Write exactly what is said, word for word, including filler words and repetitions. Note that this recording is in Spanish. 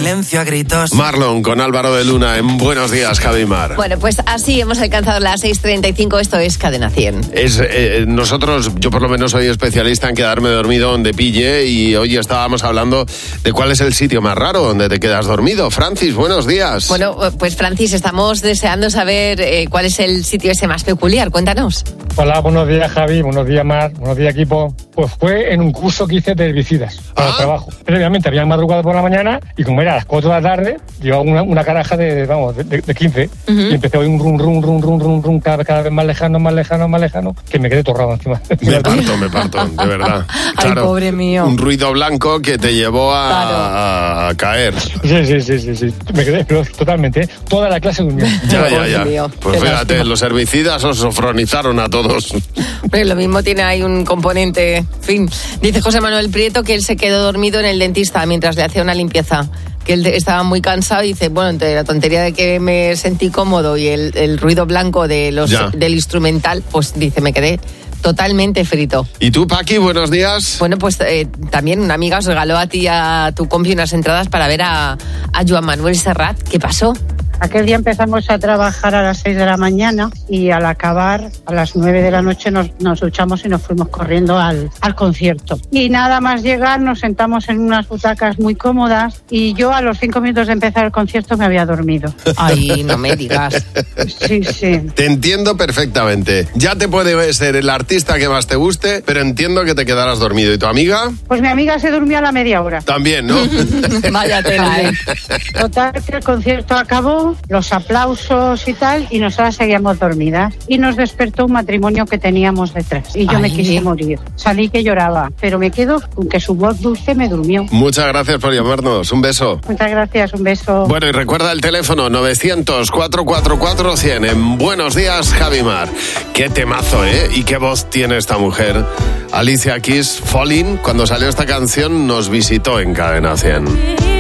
silencio a gritos. Marlon con Álvaro de Luna en Buenos Días, Javi Mar. Bueno, pues así hemos alcanzado las seis treinta y cinco. Esto es Cadena cien. Es, eh, nosotros, yo por lo menos soy especialista en quedarme dormido donde pille, y hoy estábamos hablando de cuál es el sitio más raro donde te quedas dormido. Francis, buenos días. Bueno, pues Francis, estamos deseando saber eh, cuál es el sitio ese más peculiar. Cuéntanos. Hola, buenos días, Javi, buenos días, Mar, buenos días, equipo. Pues fue en un curso que hice de herbicidas para ¿Ah? el trabajo. Previamente había madrugado por la mañana y como era a las cuatro de la tarde, llevaba una, una caraja de, vamos, de, de, de quince uh-huh. y empecé a oír un rum, rum, rum, rum, rum, rum, cada, cada vez más lejano, más lejano, más lejano, que me quedé torrado encima. Me parto, me parto, de verdad. Claro, ay, pobre mío. Un ruido blanco que te llevó a, claro. a, a caer. Sí, sí, sí, sí, sí. Me quedé pero totalmente, ¿eh? Toda la clase durmió. Ya, ya, ya. Mío. Pues qué fíjate, lástima. los herbicidas os sofronizaron a todos. Pero lo mismo tiene ahí un componente. En fin, dice José Manuel Prieto que él se quedó dormido en el dentista mientras le hacía una limpieza. Que él estaba muy cansado y dice, bueno, entre la tontería de que me sentí cómodo y el, el ruido blanco de los ya. del instrumental, pues dice, me quedé totalmente frito. ¿Y tú, Paqui, buenos días? Bueno, pues eh, también una amiga os regaló a ti y a tu compi unas entradas para ver a, a Joan Manuel Serrat. ¿Qué pasó? Aquel día empezamos a trabajar a las seis de la mañana y al acabar a las nueve de la noche nos, nos duchamos y nos fuimos corriendo al, al concierto. Y nada más llegar nos sentamos en unas butacas muy cómodas y yo a los cinco minutos de empezar el concierto me había dormido. Ay, no me digas. Sí, sí. Te entiendo perfectamente. Ya te puede ser el artista que más te guste, pero entiendo que te quedarás dormido. ¿Y tu amiga? Pues mi amiga se durmió a la media hora. También, ¿no? Vaya tela, ¿eh? Total, que el concierto acabó, los aplausos y tal, y nosotras seguíamos dormidas. Y nos despertó un matrimonio que teníamos detrás. Y yo Ay. me quise morir. Salí que lloraba, pero me quedo con que su voz dulce me durmió. Muchas gracias por llamarnos. Un beso. Muchas gracias, un beso. Bueno, y recuerda el teléfono novecientos, cuatrocientos cuarenta y cuatro cien. En Buenos Días, Javi Mar. Qué temazo, ¿eh? Y qué voz tiene esta mujer. Alicia Keys, Falling, cuando salió esta canción, nos visitó en Cadena cien.